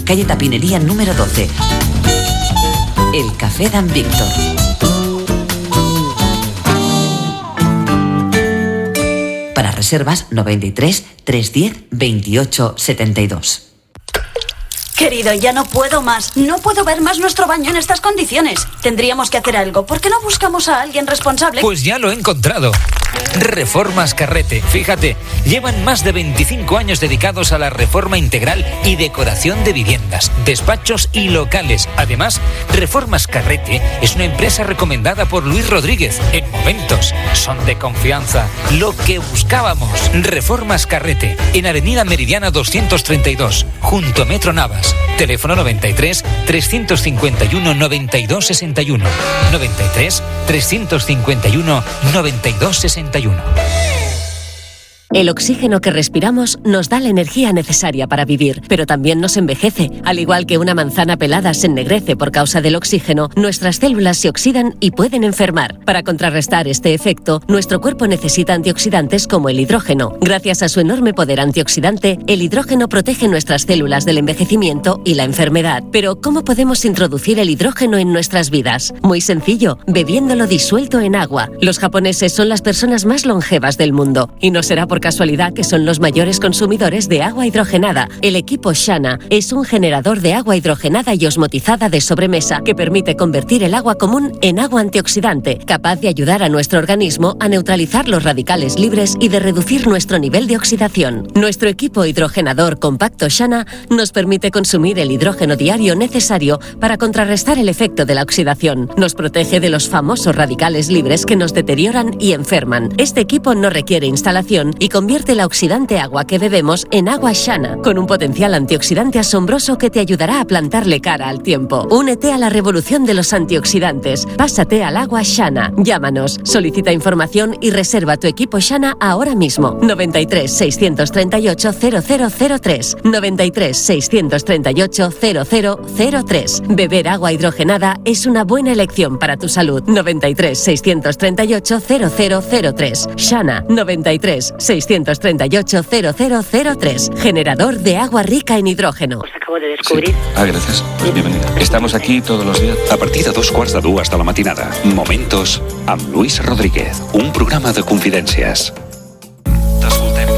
calle Tapinería número 12. El Café Dan Víctor. Para reservas 93 310 28 72. Querido, ya no puedo más. No puedo ver más nuestro baño en estas condiciones. Tendríamos que hacer algo. ¿Por qué no buscamos a alguien responsable? Pues ya lo he encontrado. Reformas Carrete. Fíjate, llevan más de 25 años dedicados a la reforma integral y decoración de viviendas, despachos y locales. Además, Reformas Carrete es una empresa recomendada por Luis Rodríguez. En momentos son de confianza. Lo que buscábamos. Reformas Carrete, en Avenida Meridiana 232, junto a Metro Navas. Teléfono 93 351 92 61. 93 351 92 61. El oxígeno que respiramos nos da la energía necesaria para vivir, pero también nos envejece. Al igual que una manzana pelada se ennegrece por causa del oxígeno, nuestras células se oxidan y pueden enfermar. Para contrarrestar este efecto, nuestro cuerpo necesita antioxidantes como el hidrógeno. Gracias a su enorme poder antioxidante, el hidrógeno protege nuestras células del envejecimiento y la enfermedad. Pero, ¿cómo podemos introducir el hidrógeno en nuestras vidas? Muy sencillo, bebiéndolo disuelto en agua. Los japoneses son las personas más longevas del mundo, y no será por casualidad que son los mayores consumidores de agua hidrogenada. El equipo Shana es un generador de agua hidrogenada y osmotizada de sobremesa que permite convertir el agua común en agua antioxidante, capaz de ayudar a nuestro organismo a neutralizar los radicales libres y de reducir nuestro nivel de oxidación. Nuestro equipo hidrogenador compacto Shana nos permite consumir el hidrógeno diario necesario para contrarrestar el efecto de la oxidación. Nos protege de los famosos radicales libres que nos deterioran y enferman. Este equipo no requiere instalación y convierte la oxidante agua que bebemos en agua Shana, con un potencial antioxidante asombroso que te ayudará a plantarle cara al tiempo. Únete a la revolución de los antioxidantes. Pásate al agua Shana. Llámanos, solicita información y reserva tu equipo Shana ahora mismo. 93 638 0003. 93 638 0003. Beber agua hidrogenada es una buena elección para tu salud. 93 638 0003. Shana. 93 638 0003. Generador de agua rica en hidrógeno. Os acabo de descubrir. Sí. Gracias. Pues bienvenida. Estamos aquí todos los días. A partir de 2:15 hasta la matinada. Momentos amb Luis Rodríguez. Un programa de confidències.